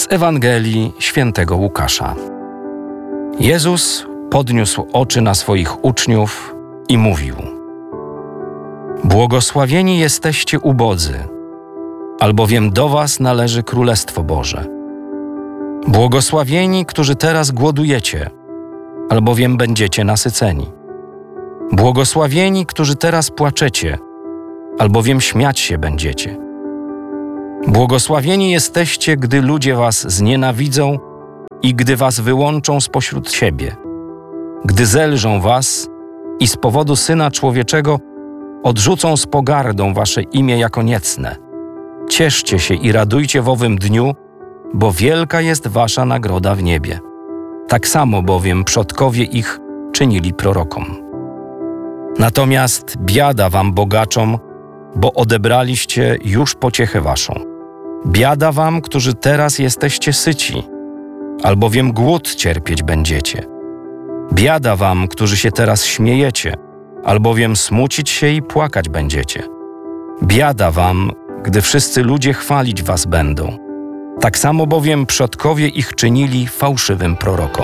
Ewangelii Świętego Łukasza. Jezus podniósł oczy na swoich uczniów i mówił: Błogosławieni jesteście ubodzy, albowiem do was należy Królestwo Boże. Błogosławieni, którzy teraz głodujecie, albowiem będziecie nasyceni. Błogosławieni, którzy teraz płaczecie, albowiem śmiać się będziecie. Błogosławieni jesteście, gdy ludzie was znienawidzą i gdy was wyłączą spośród siebie, gdy zelżą was i z powodu Syna Człowieczego odrzucą z pogardą wasze imię jako niecne. Cieszcie się i radujcie w owym dniu, bo wielka jest wasza nagroda w niebie. Tak samo bowiem przodkowie ich czynili prorokom. Natomiast biada wam, bogaczom, bo odebraliście już pociechę waszą. Biada wam, którzy teraz jesteście syci, albowiem głód cierpieć będziecie. Biada wam, którzy się teraz śmiejecie, albowiem smucić się i płakać będziecie. Biada wam, gdy wszyscy ludzie chwalić was będą. Tak samo bowiem przodkowie ich czynili fałszywym prorokom.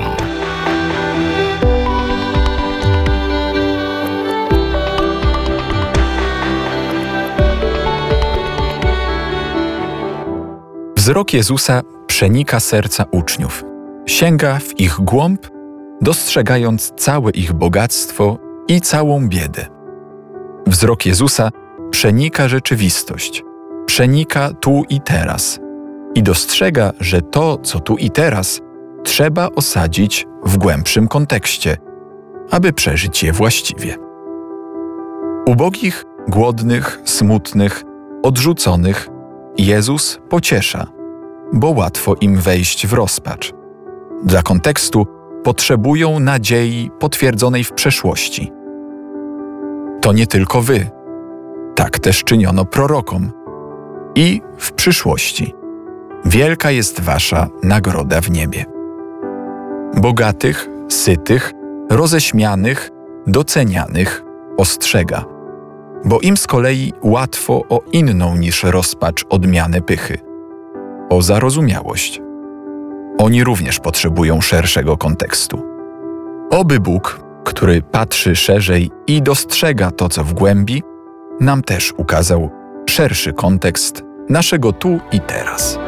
Wzrok Jezusa przenika serca uczniów. Sięga w ich głąb, dostrzegając całe ich bogactwo i całą biedę. Wzrok Jezusa przenika rzeczywistość, przenika tu i teraz i dostrzega, że to, co tu i teraz, trzeba osadzić w głębszym kontekście, aby przeżyć je właściwie. Ubogich, głodnych, smutnych, odrzuconych Jezus pociesza, bo łatwo im wejść w rozpacz. Dla kontekstu potrzebują nadziei potwierdzonej w przeszłości. To nie tylko wy, tak też czyniono prorokom. I w przyszłości. Wielka jest wasza nagroda w niebie. Bogatych, sytych, roześmianych, docenianych ostrzega, bo im z kolei łatwo o inną niż rozpacz odmianę pychy, o zarozumiałość. Oni również potrzebują szerszego kontekstu. Oby Bóg, który patrzy szerzej i dostrzega to, co w głębi, nam też ukazał szerszy kontekst naszego tu i teraz.